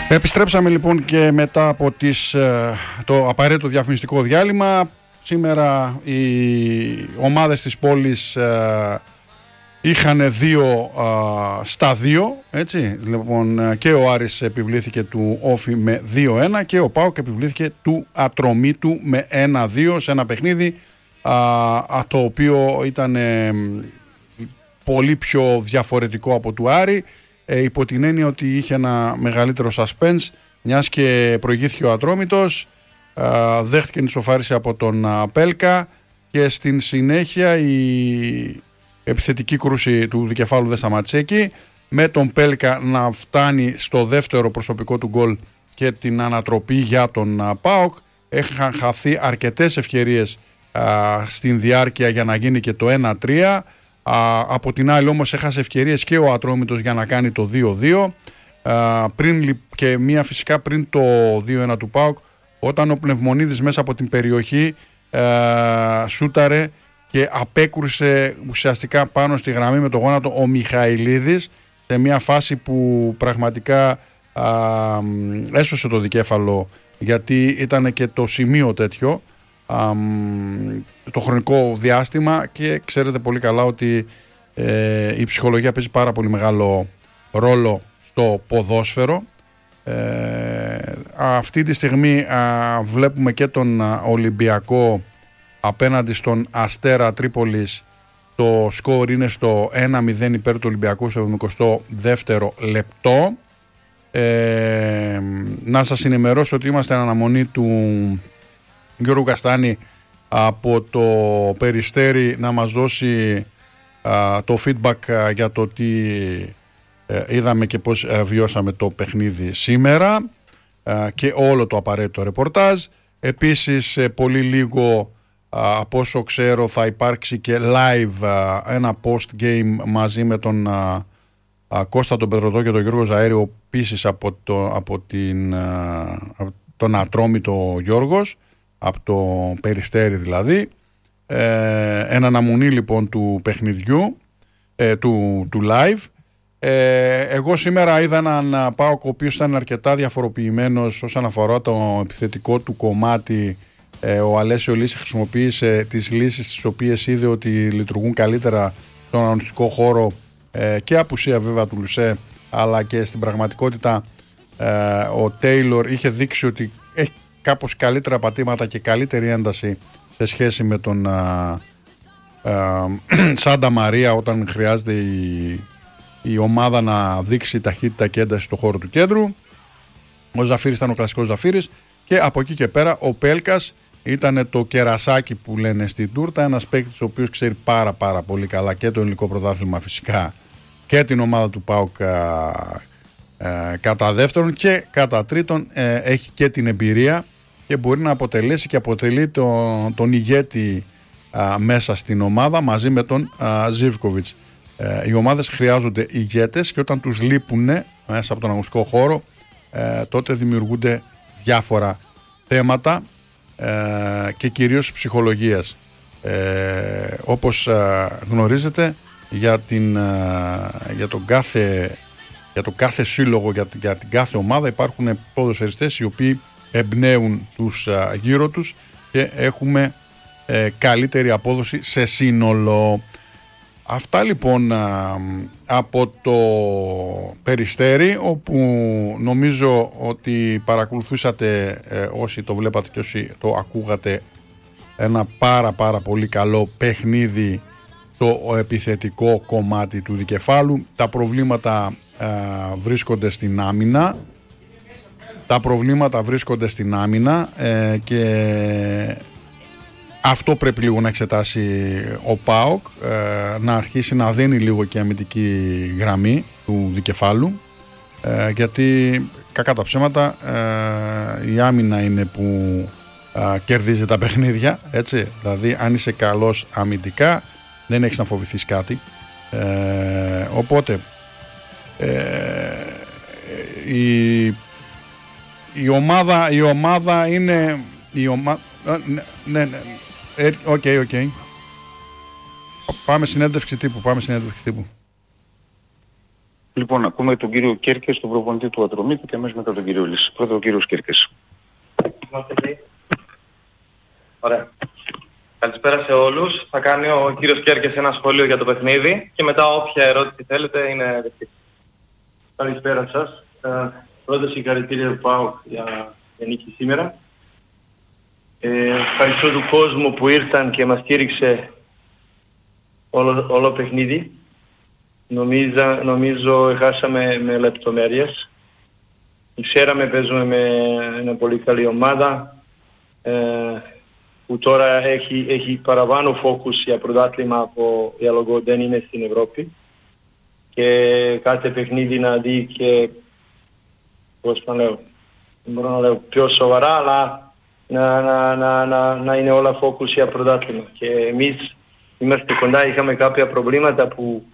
Επιστρέψαμε λοιπόν και μετά από το απαραίτητο διαφημιστικό διάλειμμα. Σήμερα οι ομάδες της πόλης είχαν 2-2, έτσι. Λοιπόν, και ο Άρης επιβλήθηκε του Όφη με 2-1 και ο ΠΑΟΚ επιβλήθηκε του Ατρομήτου με 1-2 σε ένα παιχνίδι το οποίο ήταν πολύ πιο διαφορετικό από του Άρη, υπό την έννοια ότι είχε ένα μεγαλύτερο suspense, μιας και προηγήθηκε ο Ατρόμητος, δέχτηκε την ισοφάριση από τον Πέλκα και στην συνέχεια η επιθετική κρούση του δικεφάλου δεν σταμάτησε εκεί, με τον Πέλκα να φτάνει στο δεύτερο προσωπικό του γκολ και την ανατροπή για τον ΠΑΟΚ. Είχαν χαθεί αρκετές ευκαιρίες στην διάρκεια για να γίνει και το 1-3. Από την άλλη όμως έχασε ευκαιρίες και ο Ατρόμητος για να κάνει το 2-2, και μία φυσικά πριν το 2-1 του ΠΑΟΚ, όταν ο Πνευμονίδης μέσα από την περιοχή σούταρε και απέκρουσε ουσιαστικά πάνω στη γραμμή με το γόνατο ο Μιχαηλίδης, σε μια φάση που πραγματικά έσωσε το δικέφαλο, γιατί ήταν και το σημείο τέτοιο, το χρονικό διάστημα, και ξέρετε πολύ καλά ότι η ψυχολογία παίζει πάρα πολύ μεγάλο ρόλο στο ποδόσφαιρο. Αυτή τη στιγμή βλέπουμε και τον Ολυμπιακό απέναντι στον Αστέρα Τρίπολης. Το σκορ είναι στο 1-0 υπέρ του Ολυμπιακού στο 72ο λεπτό. Να σας ενημερώσω ότι είμαστε εν αναμονή του Γιώργου Καστάνη από το Περιστέρι να μας δώσει το feedback για το τι είδαμε και πώς βιώσαμε το παιχνίδι σήμερα, και όλο το απαραίτητο ρεπορτάζ. Επίσης πολύ λίγο, από όσο ξέρω, θα υπάρξει και live ένα post game μαζί με τον Κώστα τον Πετρωτό και τον Γιώργο Ζαέριο, επίσης από τον Ατρόμητο Γιώργος, από το Περιστέρι δηλαδή, εν αναμονή λοιπόν του παιχνιδιού, του live. Εγώ σήμερα είδα έναν ΠΑΟΚ ο οποίος ήταν αρκετά διαφοροποιημένος όσον αφορά το επιθετικό του κομμάτι. Ο Αλέσιο Λύση χρησιμοποίησε τις λύσεις τις οποίες είδε ότι λειτουργούν καλύτερα στον αγωνιστικό χώρο, και απουσία βέβαια του Λουσέ, αλλά και στην πραγματικότητα ο Τέιλορ είχε δείξει ότι έχει κάπως καλύτερα πατήματα και καλύτερη ένταση σε σχέση με τον Σάντα Μαρία, όταν χρειάζεται η ομάδα να δείξει ταχύτητα και ένταση στο χώρο του κέντρου. Ο Ζαφύρης ήταν ο κλασικός Ζαφύρης, και από εκεί και πέρα ο Πέλκας ήταν το κερασάκι που λένε στην τούρτα, ένας παίκτης ο οποίος ξέρει πάρα πολύ καλά και το ελληνικό πρωτάθλημα φυσικά και την ομάδα του ΠΑΟΚ κατά δεύτερον, και κατά τρίτον έχει και την εμπειρία και μπορεί να αποτελέσει και αποτελεί τον ηγέτη μέσα στην ομάδα μαζί με τον Ζίβκοβιτς. Οι ομάδες χρειάζονται ηγέτες, και όταν τους λείπουν μέσα από τον αγωνιστικό χώρο, τότε δημιουργούνται διάφορα θέματα, και κυρίως ψυχολογίας. Όπως γνωρίζετε, για το κάθε σύλλογο, για την κάθε ομάδα υπάρχουν ποδοσφαιριστές οι οποίοι εμπνέουν τους γύρω τους και έχουμε καλύτερη απόδοση σε σύνολο. Αυτά λοιπόν από το Περιστέρι, όπου νομίζω ότι παρακολουθούσατε, όσοι το βλέπατε και όσοι το ακούγατε, ένα πάρα πολύ καλό παιχνίδι στο επιθετικό κομμάτι του δικεφάλου. Τα προβλήματα βρίσκονται στην άμυνα, και αυτό πρέπει λίγο να εξετάσει ο ΠΑΟΚ, να αρχίσει να δίνει λίγο και αμυντική γραμμή του δικεφάλου, γιατί κακά τα ψέματα η άμυνα είναι που κερδίζει τα παιχνίδια, έτσι. Δηλαδή αν είσαι καλός αμυντικά δεν έχεις να φοβηθείς κάτι, οπότε η ομάδα είναι ναι. Οκ. Πάμε συνέντευξη τύπου. Λοιπόν, ακούμε τον κύριο Κέρκες, τον προπονητή του Ατρομήτου και αμέσως μετά τον κύριο Λύση. Πρώτα ο κύριος Κέρκες. Ωραία. Καλησπέρα σε όλους. Θα κάνει ο κύριος Κέρκες ένα σχόλιο για το παιχνίδι και μετά όποια ερώτηση θέλετε είναι δεκτή. Καλησπέρα σας. Πρώτα συγχαρητήρια του ΠΑΟΚ για νίκη σήμερα. Ευχαριστώ του κόσμου που ήρθαν και μας στήριξε όλο παιχνίδι. Νομίζω χάσαμε με λεπτομέρειες. Ξέραμε παίζουμε με μια πολύ καλή ομάδα που τώρα έχει παραπάνω focus για πρωτάθλημα από για λόγω δεν είναι στην Ευρώπη και κάθε παιχνίδι να δει και πώς να λέω, δεν μπορώ να λέω πιο σοβαρά, αλλά να είναι όλα focus για πρωτάθλημα και εμείς είμαστε κοντά, είχαμε κάποια προβλήματα που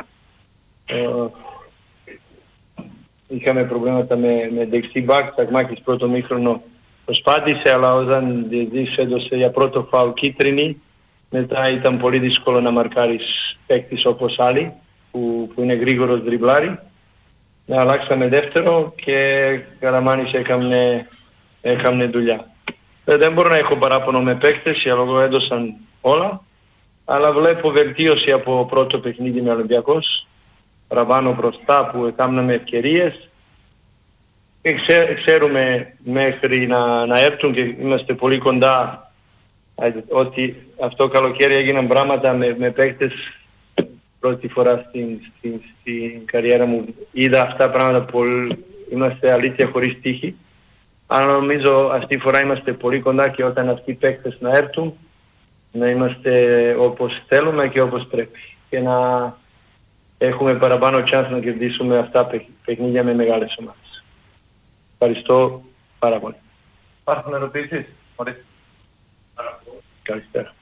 είχαμε προβλήματα με δεξί μπακ, Τσακμάκης πρώτο μήχρονο προσπάθησε, αλλά όταν διαιτητής έδωσε για πρώτο φάουλ κίτρινη, μετά ήταν πολύ δύσκολο να μαρκάρεις παίκτης όπως άλλοι που είναι γρήγορος δριμπλάρι. Αλλάξαμε δεύτερο και Καραμάνης έκανε δουλειά. Δεν μπορώ να έχω παράπονο με παίκτες, για λόγω έδωσαν όλα, αλλά βλέπω βελτίωση από πρώτο παιχνίδι με Ολυμπιακός, παραπάνω μπροστά που έκαναμε ευκαιρίες. Και ξέρουμε μέχρι να έρθουν και είμαστε πολύ κοντά ότι αυτό καλοκαίρι έγιναν πράγματα με παίκτες πρώτη φορά στην καριέρα μου. Είδα αυτά πράγματα που είμαστε αλήθεια χωρίς τύχη. Αλλά νομίζω αυτή τη φορά είμαστε πολύ κοντά και όταν αυτοί οι παίκτες να έρθουν να είμαστε όπως θέλουμε και όπως πρέπει. Και να έχουμε παραπάνω chance να κερδίσουμε αυτά παιχνίδια με μεγάλες ομάδες. Ευχαριστώ πάρα πολύ. Υπάρχουν ερωτήσεις? Ωραία. Καλησπέρα.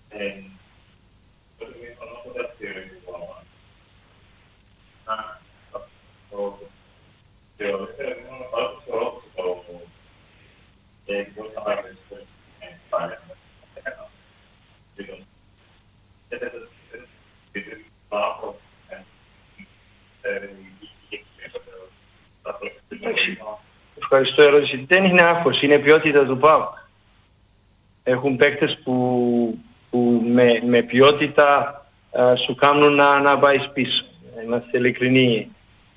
Ευχαριστώ ερώτηση. Δεν είναι άγχος, είναι ποιότητα του ΠΑΟΚ. Έχουν παίκτες που με ποιότητα σου κάνουν να πάει πίσω. Είμαστε ειλικρινοί.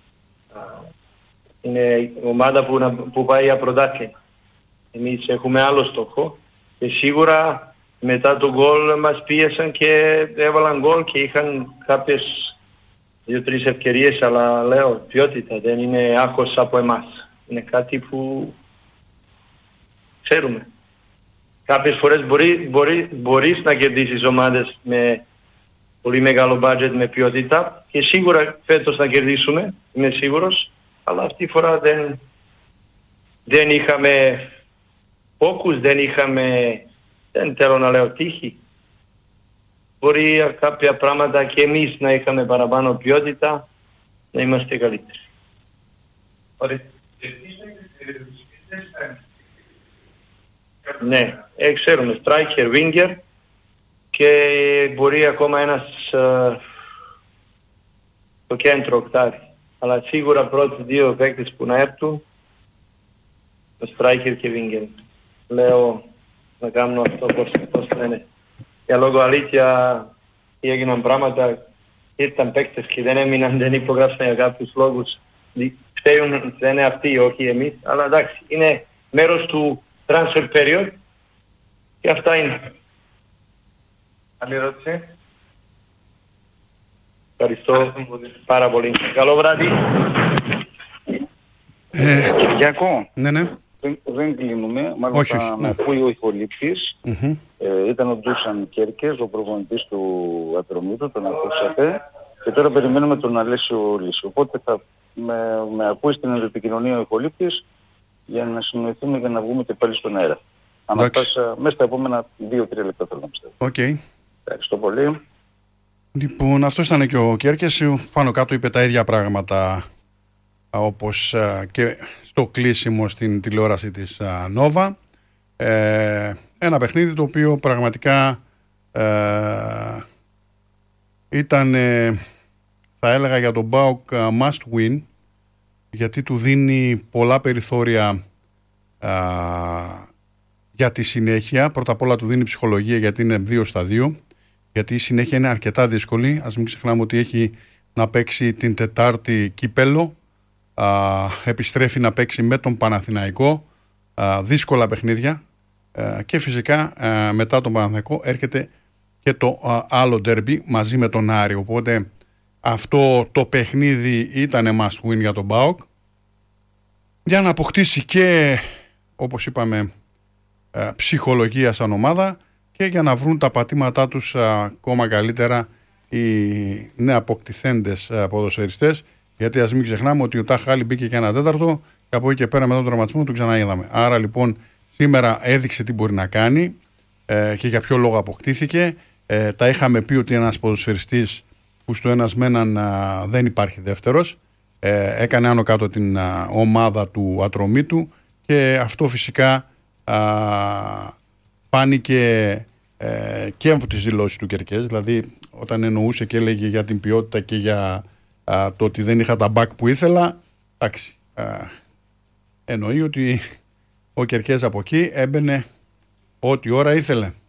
Είναι ομάδα που πάει για πρωτάθλημα. Εμείς έχουμε άλλο στόχο και σίγουρα μετά το γκολ μας πίεσαν και έβαλαν γκολ και είχαν κάποιες 2-3 ευκαιρίες, αλλά λέω ποιότητα, δεν είναι άγχος από εμάς. Είναι κάτι που ξέρουμε. Κάποιες φορές μπορείς να κερδίσεις ομάδες με πολύ μεγάλο budget με ποιότητα και σίγουρα φέτος να κερδίσουμε, είμαι σίγουρος, αλλά αυτή τη φορά δεν είχαμε focus, δεν θέλω να λέω τύχη. Μπορεί κάποια πράγματα και εμείς να είχαμε παραπάνω ποιότητα, να είμαστε καλύτεροι. Ωραία. Ναι, ξέρουμε, striker, winger και μπορεί ακόμα ένας στο κέντρο οκτάρι. Αλλά σίγουρα πρώτοι δύο παίκτες που να έρθουν, το striker και winger. Λέω να κάνω αυτό πώς θα είναι. Για λόγω αλήθεια έγιναν πράγματα, ήρθαν παίκτες και δεν έμειναν, δεν υπογράψαν για κάποιους λόγους. Φταίουν, δεν είναι αυτοί, όχι εμείς, αλλά εντάξει, είναι μέρος του transfer period και αυτά είναι. Άλλη ερώτηση? Ευχαριστώ πάρα πολύ. Καλό βράδυ. Κυριακό. Ναι. Δεν κλείνουμε, μάλλον θα με ακούει ο ηχολήπτης. Ήταν ο Ντούσαν Κέρκες, ο προπονητής του Ατρομήτου, τον ακούσατε. Και τώρα περιμένουμε τον Αλέσιο Λύση. Οπότε θα με ακούει στην επικοινωνία ο ηχολήπτης για να συνοηθούμε για να βγούμε και πάλι στον αέρα. Αναστάσα μέσα στα επόμενα 2-3 λεπτά θέλω να πιστεύω. Ευχαριστώ πολύ. Λοιπόν, αυτό ήταν και ο Κέρκες. Πάνω κάτω είπε τα ίδια πράγματα όπως και στο κλείσιμο στην τηλεόραση της Νόβα. Ένα παιχνίδι το οποίο πραγματικά ήταν, θα έλεγα για τον ΠΑΟΚ, must win, γιατί του δίνει πολλά περιθώρια για τη συνέχεια. Πρώτα απ' όλα του δίνει ψυχολογία, γιατί είναι 2 στα 2, γιατί η συνέχεια είναι αρκετά δύσκολη. Ας μην ξεχνάμε ότι έχει να παίξει την Τετάρτη κύπελλο, επιστρέφει να παίξει με τον Παναθηναϊκό, δύσκολα παιχνίδια, και φυσικά μετά τον Παναθηναϊκό έρχεται και το άλλο ντέρμπι μαζί με τον Άρη. Οπότε αυτό το παιχνίδι ήταν must win για τον ΠΑΟΚ, για να αποκτήσει και, όπως είπαμε, ψυχολογία σαν ομάδα, και για να βρουν τα πατήματά τους ακόμα καλύτερα οι νεαποκτηθέντες ποδοσφαιριστές, γιατί ας μην ξεχνάμε ότι ο Ταχάλη μπήκε και ένα τέταρτο και από εκεί και πέρα με τον τραυματισμό του ξαναείδαμε. Άρα λοιπόν σήμερα έδειξε τι μπορεί να κάνει και για ποιο λόγο αποκτήθηκε. Τα είχαμε πει ότι ένας ποδοσφαιριστής που στο ένας με έναν δεν υπάρχει δεύτερος, έκανε άνω κάτω την ομάδα του Ατρομήτου, και αυτό φυσικά φάνηκε και από τις δηλώσεις του Κερκές. Δηλαδή όταν εννοούσε και έλεγε για την ποιότητα και για το ότι δεν είχα τα μπακ που ήθελα, εντάξει, εννοεί ότι ο Κερκές από εκεί έμπαινε ό,τι ώρα ήθελε.